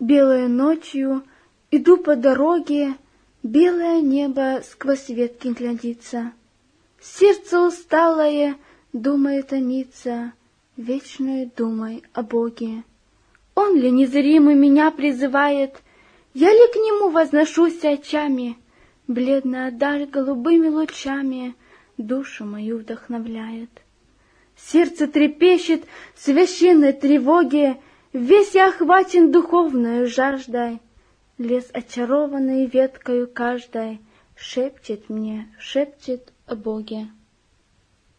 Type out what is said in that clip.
Белой ночью иду по дороге, белое небо сквозь ветки глядится. Сердце усталое, думой томится, вечной думой о Боге. Он ли незримый меня призывает, я ли к нему возношусь очами? Бледная даль голубыми лучами душу мою вдохновляет. Сердце трепещет в священной тревоге, весь я охвачен духовною жаждой. Лес, очарованный веткою каждой, шепчет мне, шепчет о Боге.